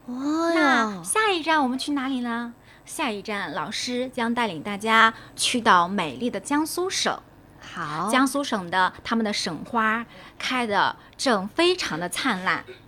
哦那哟， 下一站我们去哪里呢？下一站，老师将带领大家去到美丽的江苏省。 好， 江苏省的他们的省花开的正非常的灿烂，